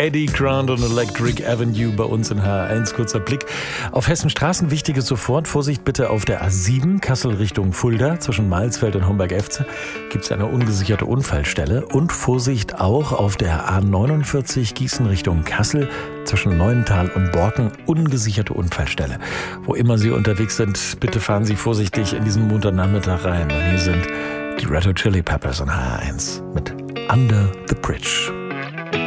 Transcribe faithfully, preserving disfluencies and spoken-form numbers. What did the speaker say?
Eddie Grant und Electric Avenue bei uns in H R eins. Kurzer Blick auf Hessen Straßen. Wichtiges sofort. Vorsicht bitte auf der A sieben, Kassel Richtung Fulda. Zwischen Mahlsfeld und Homberg-Efze gibt es eine ungesicherte Unfallstelle. Und Vorsicht auch auf der A neunundvierzig, Gießen Richtung Kassel. Zwischen Neuental und Borken ungesicherte Unfallstelle. Wo immer Sie unterwegs sind, bitte fahren Sie vorsichtig in diesen Montagnachmittag rein. Und hier sind die Red Hot Chili Peppers in H R eins mit Under the Bridge.